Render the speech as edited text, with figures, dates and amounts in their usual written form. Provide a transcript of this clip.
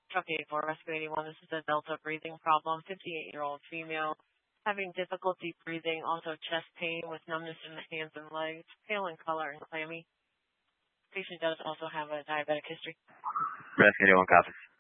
Truck 84, Rescue 81. This is a Delta breathing problem. 58-year-old female having difficulty breathing, also chest pain with numbness in the hands and legs, pale in color and clammy. Patient does also have a diabetic history. Rescue 81 copies.